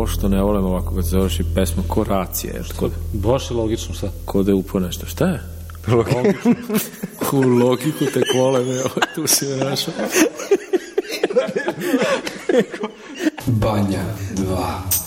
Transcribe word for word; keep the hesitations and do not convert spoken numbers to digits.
pošto ne volim ovako kad završi pesma ko racija. Kod... Baš je logično, šta? Ko da je upo nešto, šta je? Logično. U logiku tek vole me, tu si me našao. Banja dva.